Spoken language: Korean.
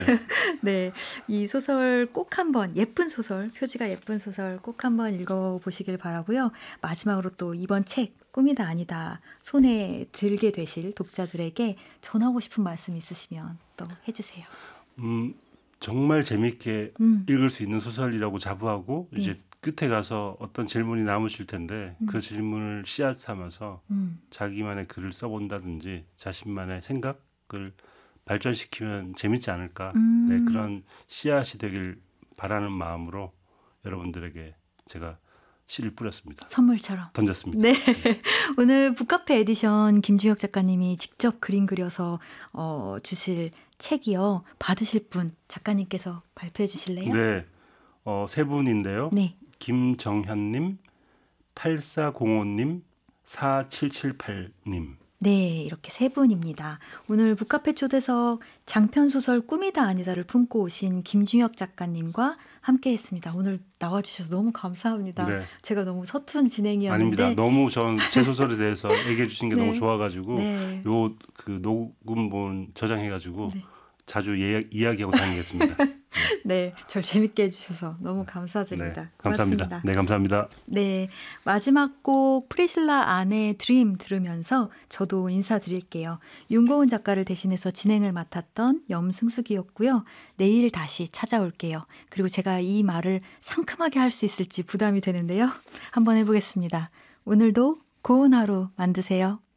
네. 이 소설 꼭 한번 예쁜 소설, 표지가 예쁜 소설 꼭 한번 읽어보시길 바라고요. 마지막으로 또 이번 책 꿈이다 아니다 손에 들게 되실 독자들에게 전하고 싶은 말씀 있으시면 또 해 주세요. 음 정말 재미있게 음. 읽을 수 있는 소설이라고 자부하고 이제 네. 끝에 가서 어떤 질문이 남으실 텐데 그 음. 질문을 씨앗 삼아서 음. 자기만의 글을 써 본다든지 자신만의 생각을 발전시키면 재밌지 않을까. 네, 음. 그런 씨앗이 되길 바라는 마음으로 여러분들에게 제가 씨를 뿌렸습니다. 선물처럼. 던졌습니다. 네. 네. 오늘 북카페 에디션 김중혁 작가님이 직접 그림 그려서 주실 책이요. 받으실 분 작가님께서 발표해 주실래요? 네. 세 분인데요. 네. 김정현님, 8405님, 4778님. 네, 이렇게 세 분입니다. 오늘 북카페 초대석 장편 소설 꿈이다 아니다를 품고 오신 김중혁 작가님과 함께했습니다. 오늘 나와주셔서 너무 감사합니다. 네. 제가 너무 서툰 아닙니다. 진행이었는데, 너무 전 제 소설에 대해서 얘기해 주신 게 너무 네, 좋아가지고 네, 요 그 녹음본 저장해가지고 네, 자주 이야기하고 다니겠습니다. 네, 절 재밌게 해주셔서 너무 네, 감사드립니다. 감사합니다. 고맙습니다. 네, 감사합니다. 네, 마지막 곡 프리실라 안의 드림 들으면서 저도 인사드릴게요. 윤고은 작가를 대신해서 진행을 맡았던 염승숙이었고요. 내일 다시 찾아올게요. 그리고 제가 이 말을 상큼하게 할 수 있을지 부담이 되는데요. 한번 해보겠습니다. 오늘도 고운 하루 만드세요.